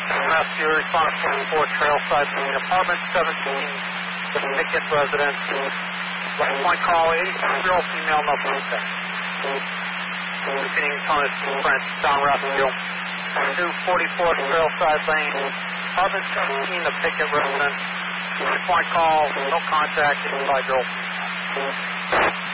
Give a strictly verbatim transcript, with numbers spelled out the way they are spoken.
Rescue response twenty-four, Trailside Lane, apartment seventeen, the Pickett residence. Left point call, eighty-two-year-old female, no contact. Repeating Thomas French, Sound Rescue. two forty-four, Trailside Lane, apartment seventeen, the Pickett residence. Left point call, no contact, eighty-five-year-old female.